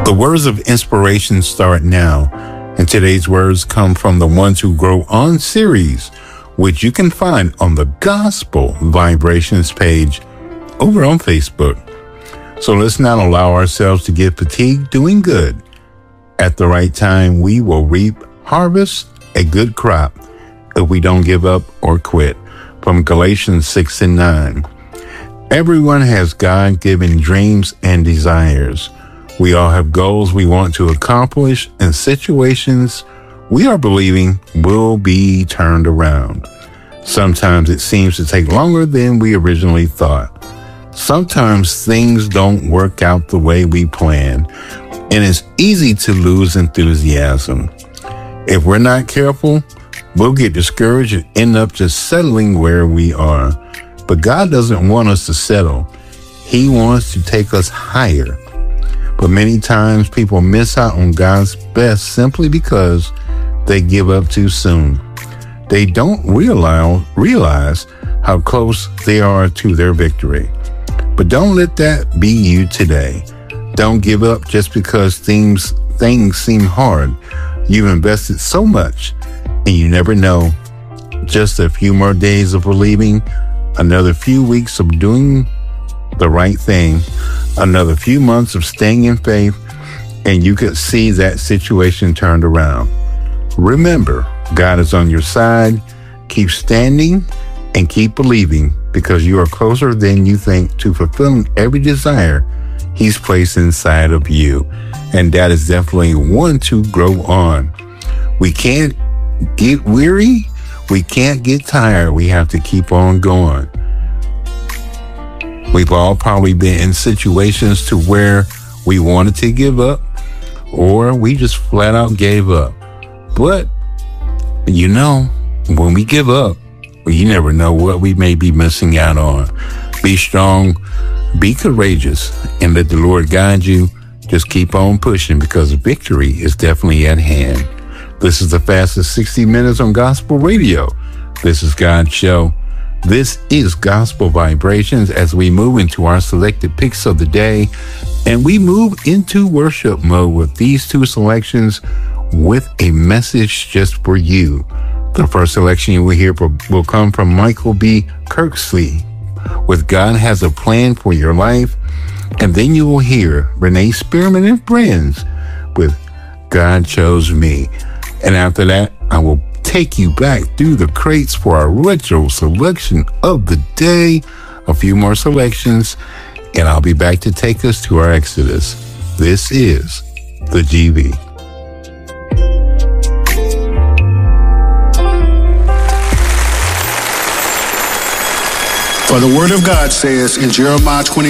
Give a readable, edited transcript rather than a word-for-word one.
The words of inspiration start now, and today's words come from the Ones Who Grow On series, which you can find on the Gospel Vibrations page over on Facebook. So let's not allow ourselves to get fatigued doing good. At the right time, we will harvest a good crop if we don't give up or quit. From Galatians 6:9. Everyone has God-given dreams and desires. We all have goals we want to accomplish and situations we are believing will be turned around. Sometimes it seems to take longer than we originally thought. Sometimes things don't work out the way we planned, and it's easy to lose enthusiasm. If we're not careful, we'll get discouraged and end up just settling where we are. But God doesn't want us to settle. He wants to take us higher. But many times people miss out on God's best simply because they give up too soon. They don't realize how close they are to their victory. But don't let that be you today. Don't give up just because things seem hard. You've invested so much, and you never know. Just a few more days of believing, another few weeks of doing the right thing, another few months of staying in faith, and you could see that situation turned around. Remember, God is on your side. Keep standing and keep believing, because you are closer than you think to fulfilling every desire He's placed inside of you. And that is definitely one to grow on. We can't get weary. We can't get tired. We have to keep on going. We've all probably been in situations to where we wanted to give up, or we just flat out gave up. But, when we give up, you never know what we may be missing out on. Be strong, be courageous, and let the Lord guide you. Just keep on pushing, because victory is definitely at hand. This is the fastest 60 minutes on gospel radio. This is God's show. This is Gospel Vibrations as we move into our selected picks of the day, and we move into worship mode with these two selections with a message just for you. The first selection you will hear will come from Michael B. Kirksley with God Has a Plan for Your Life. And then you will hear Renee Spearman and Friends with God Chose Me. And after that, I will take you back through the crates for our retro selection of the day. A few more selections, and I'll be back to take us to our Exodus. This is the GV. For the word of God says in Jeremiah 20